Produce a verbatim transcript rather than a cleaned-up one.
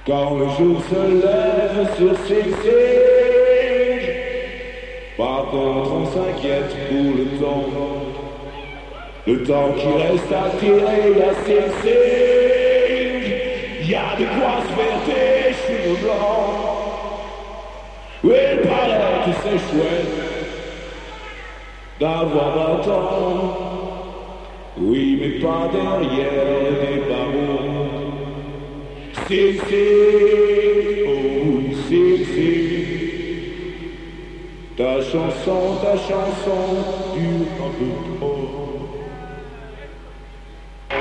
Quand le jour se lève sur ses signes, par contre on s'inquiète pour le temps. Le temps qui reste à tirer la signe, y a de quoi se faire des cheveux blancs. Oui, il paraît que c'est chouette d'avoir vingt ans. Oui, mais pas derrière des barreaux. Si, si, oh oui, si, si. Ta chanson, ta chanson dure un peu plus.